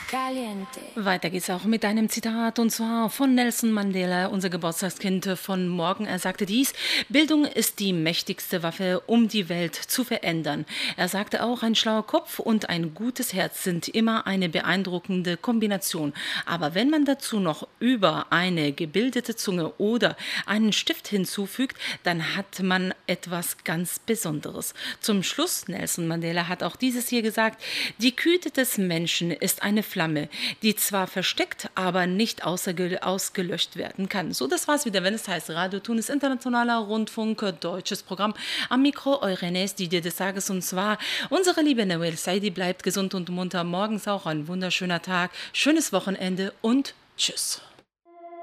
Caliente. Weiter geht's auch mit einem Zitat und zwar von Nelson Mandela, unser Geburtstagskind von morgen. Er sagte dies: Bildung ist die mächtigste Waffe, um die Welt zu verändern. Er sagte auch, ein schlauer Kopf und ein gutes Herz sind immer eine beeindruckende Kombination. Aber wenn man dazu noch über eine gebildete Zunge oder einen Stift hinzufügt, dann hat man etwas ganz Besonderes. Zum Schluss, Nelson Mandela hat auch dieses hier gesagt: Die Güte des Menschen ist eine Flamme, die zwar versteckt, aber nicht ausgelöscht werden kann. So, das war's wieder, wenn es heißt Radio Tunis Internationaler Rundfunk, deutsches Programm. Am Mikro Eurenes, die dir des Tages, und zwar unsere liebe Nawel Saidi. Bleibt gesund und munter. Morgens auch ein wunderschöner Tag, schönes Wochenende und tschüss.